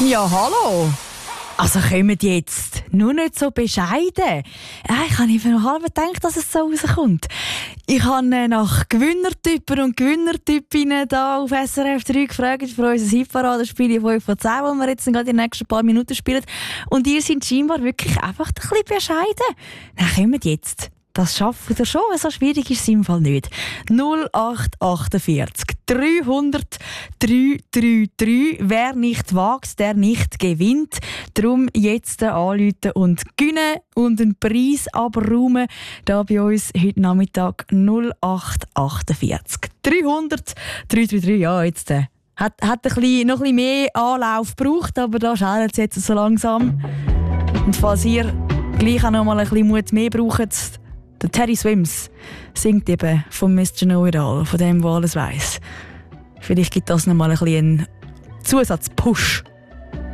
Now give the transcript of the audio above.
Ja, hallo. Also kommt jetzt nur nicht so bescheiden. Ich habe einfach noch halb gedacht, dass es so rauskommt. Ich habe nach Gewinnertypen und Gewinnertypinnen da auf SRF 3 gefragt für unser Hitparadenspiel 5 von 10, das wir jetzt gerade in den nächsten paar Minuten spielen. Und ihr seid scheinbar wirklich einfach ein bisschen bescheiden. Dann kommt jetzt. Das schafft ihr schon, so schwierig ist es im Fall nicht. 0848 300 333. Wer nicht wagt, der nicht gewinnt. Darum jetzt anrufen und gewinnen und einen Preis abräumen. Da bei uns heute Nachmittag 0848 300 333. Ja, jetzt hat noch ein bisschen mehr Anlauf gebraucht, aber da schält es jetzt so langsam. Und falls ihr gleich auch noch mal ein bisschen Mut mehr braucht, der Teddy Swims singt eben von Mr. Know-It-All, von dem, der alles weiss. Vielleicht gibt das noch mal ein bisschen einen Zusatzpush.